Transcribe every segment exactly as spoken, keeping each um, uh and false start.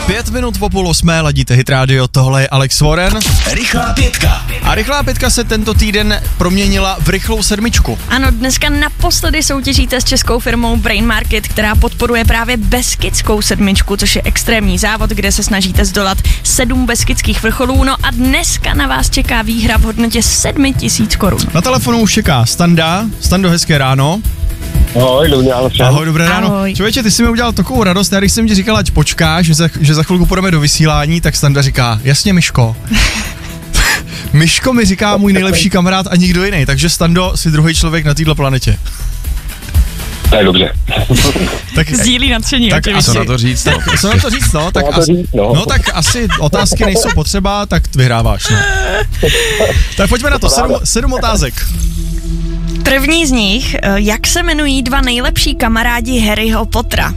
Pět minut po půl osmé, ladíte Hit Radio, tohle je Alex Warren. Rychlá pětka. A rychlá pětka se tento týden proměnila v rychlou sedmičku. Ano, dneska naposledy soutěžíte s českou firmou Brain Market, která podporuje právě Beskidskou sedmičku, což je extrémní závod, kde se snažíte zdolat sedm beskydských vrcholů. No a dneska na vás čeká výhra v hodnotě sedm tisíc korun. Na telefonu už čeká Standa. Stando, hezké ráno. Ahoj, dobrý ráno. Ahoj, dobré ráno. Ahoj. Člověče, ty jsi mi udělal takovou radost, já když jsem ti říkal, ať počkáš, že za, že za chvilku půjdeme do vysílání, tak Standa říká, jasně Myško. Myško mi říká můj nejlepší kamarád a nikdo jiný, takže Stando, jsi druhý člověk na této planetě. To je dobře. Tak sdílí nadšení. Tak a co na to říct, no? Co na to říct, no? Tak to asi, říct, no. no tak asi otázky nejsou potřeba, tak vyhráváš, no. Tak pojďme na to, sedm, sedm otázek. První z nich, jak se jmenují dva nejlepší kamarádi Harryho Pottera?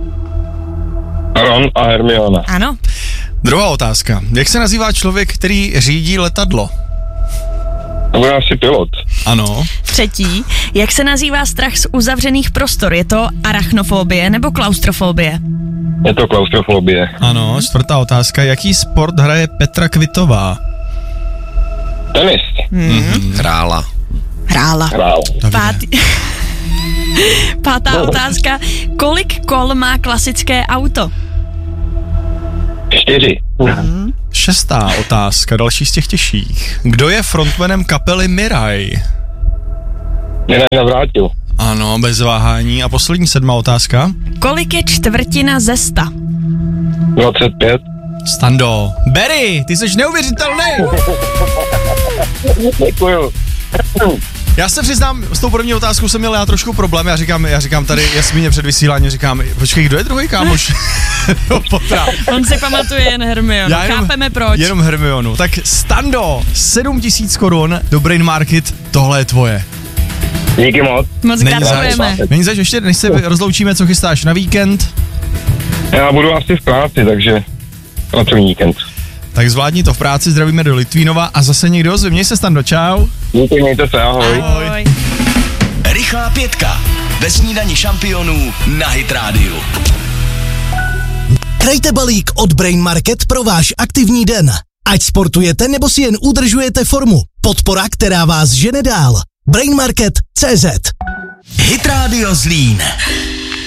Ron a Hermiona. Ano. Druhá otázka. Jak se nazývá člověk, který řídí letadlo? To bude asi pilot. Ano. Třetí, jak se nazývá strach z uzavřených prostor? Je to arachnofobie nebo klaustrofobie? Je to klaustrofobie. Ano, čtvrtá otázka. Jaký sport hraje Petra Kvitová? Tenis. Hmm. Hrála. Hrála. Hrál. Pátý... Pátá otázka. Kolik kol má klasické auto? Čtyři. Hmm. Šestá otázka, další z těch těžších. Kdo je frontmanem kapely Miraj? Mě navrátil. Ano, bez váhání. A poslední sedmá otázka. Kolik je čtvrtina ze sta? dvacet pět. Stando. Barry, ty jsi neuvěřitelný. Děkuju. Já se přiznám, s tou první otázkou jsem měl já trošku problém. Já říkám, já říkám tady Jasmíně před vysíláním, říkám, počkej, kdo je druhý kámoš? On si pamatuje jen Hermionu, chápeme proč. Jenom Hermionu. Tak Stando, sedm tisíc korun do Brain Market, tohle je tvoje. Díky moc. Moc Není gratulujeme. zač, není zač, ještě než se rozloučíme, co chystáš na víkend? Já budu asi v práci, takže pracovní víkend. Tak zvládni to v práci, zdravíme do Litvínova a zase někdo ozve. Měj se, Stando, čau. Díky, mějte se, ahoj. Ahoj. Rychlá pětka. Ve snídani šampionů na Hit Radio. Hrajte balík od Brain Market pro váš aktivní den. Ať sportujete nebo si jen udržujete formu. Podpora, která vás žene dál. Brain Market tečka cé zet. Hit Radio Zlín.